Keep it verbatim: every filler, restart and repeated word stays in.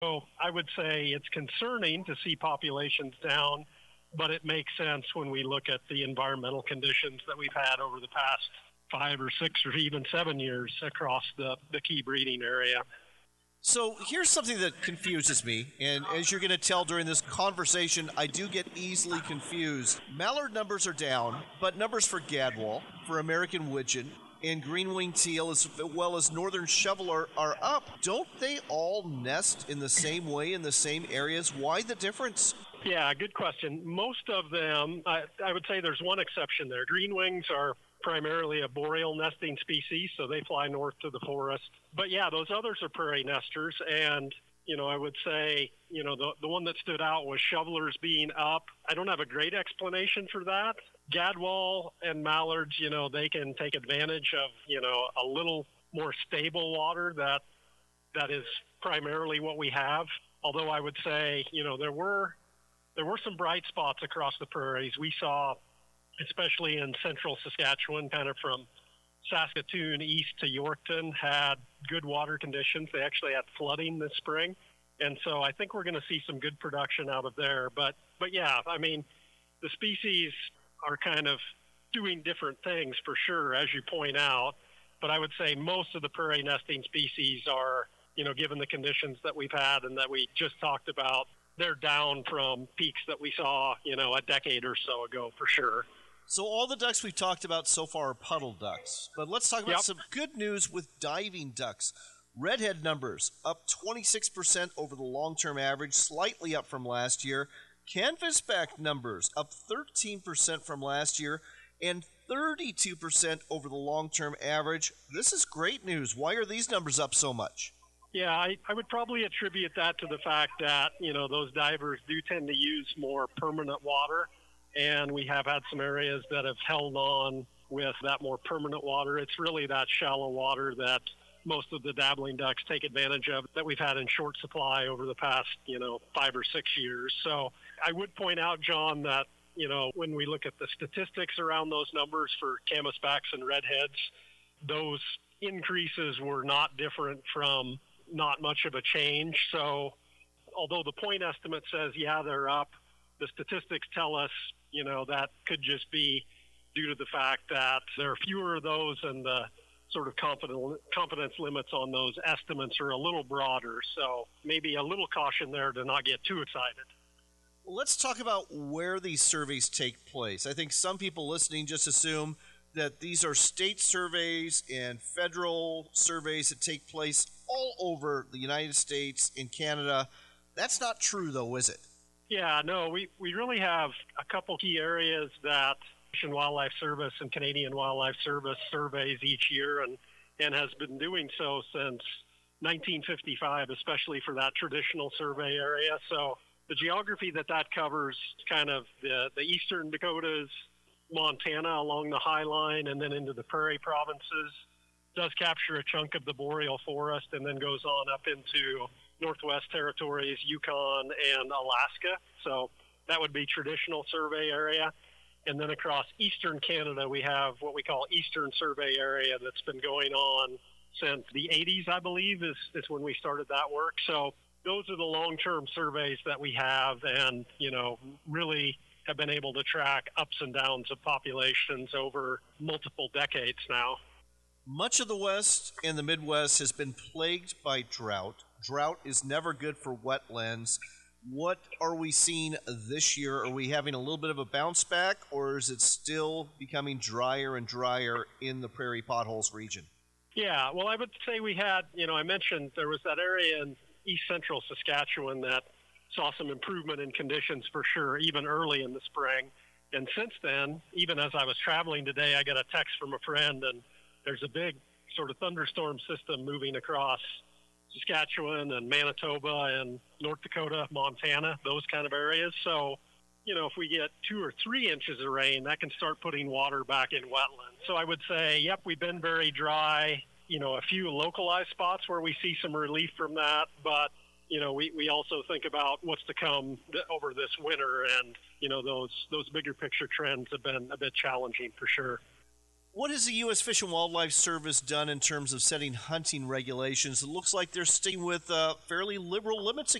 So I would say it's concerning to see populations down, but it makes sense when we look at the environmental conditions that we've had over the past five or six or even seven years across the, the key breeding area. So here's something that confuses me, and as you're going to tell during this conversation, I do get easily confused. Mallard numbers are down, but numbers for gadwall, for American widgeon, and green-winged teal, as well as northern shoveler, are up. Don't they all nest in the same way in the same areas? Why the difference? Yeah, good question. Most of them, I, I would say there's one exception there. Green wings are primarily a boreal nesting species, so they fly north to the forest. But yeah, those others are prairie nesters, and you know, I would say, you know, the the one that stood out was shovelers being up. I don't have a great explanation for that. Gadwall and mallards, you know, they can take advantage of, you know, a little more stable water that that is primarily what we have. Although I would say, you know, there were there were some bright spots across the prairies. We saw, especially in central Saskatchewan, kind of from Saskatoon east to Yorkton, had good water conditions. They actually had flooding this spring. And so I think we're going to see some good production out of there. But, but yeah, I mean, the species are kind of doing different things for sure, as you point out. But I would say most of the prairie nesting species are, you know, given the conditions that we've had and that we just talked about, they're down from peaks that we saw, you know, a decade or so ago for sure. So all the ducks we've talked about so far are puddle ducks. But let's talk about yep. some good news with diving ducks. Redhead numbers up twenty-six percent over the long-term average, slightly up from last year. Canvasback numbers up thirteen percent from last year and thirty-two percent over the long-term average. This is great news. Why are these numbers up so much? Yeah, I, I would probably attribute that to the fact that, you know, those divers do tend to use more permanent water. And we have had some areas that have held on with that more permanent water. It's really that shallow water that most of the dabbling ducks take advantage of that we've had in short supply over the past, you know, five or six years. So I would point out, John, that, you know, when we look at the statistics around those numbers for canvasbacks and redheads, those increases were not different from not much of a change. So although the point estimate says, yeah, they're up, the statistics tell us, you know, that could just be due to the fact that there are fewer of those and the sort of confidence, confidence limits on those estimates are a little broader. So maybe a little caution there to not get too excited. Well, let's talk about where these surveys take place. I think some people listening just assume that these are state surveys and federal surveys that take place all over the United States and Canada. That's not true, though, is it? Yeah, no, we, we really have a couple key areas that Fish and Wildlife Service and Canadian Wildlife Service surveys each year and, and has been doing so since nineteen fifty-five, especially for that traditional survey area. So the geography that that covers, kind of the, the eastern Dakotas, Montana along the High Line, and then into the Prairie provinces, does capture a chunk of the boreal forest and then goes on up into Northwest Territories, Yukon, and Alaska. So that would be traditional survey area. And then across eastern Canada, we have what we call Eastern Survey Area that's been going on since the eighties, I believe, is, is when we started that work. So those are the long-term surveys that we have and, you know, really have been able to track ups and downs of populations over multiple decades now. Much of the West and the Midwest has been plagued by drought. Drought is never good for wetlands. What are we seeing this year? Are we having a little bit of a bounce back, or is it still becoming drier and drier in the Prairie Potholes region? Yeah, well, I would say we had, you know, I mentioned there was that area in east central Saskatchewan that saw some improvement in conditions for sure, even early in the spring. And since then, even as I was traveling today, I got a text from a friend, and there's a big sort of thunderstorm system moving across Saskatchewan and Manitoba and North Dakota, Montana, those kind of areas. So, you know, if we get two or three inches of rain, that can start putting water back in wetlands. So I would say, yep, we've been very dry, you know, a few localized spots where we see some relief from that. But, you know, we, we also think about what's to come th- over this winter. And, you know, those, those bigger picture trends have been a bit challenging for sure. What has the U S Fish and Wildlife Service done in terms of setting hunting regulations? It looks like they're sticking with uh, fairly liberal limits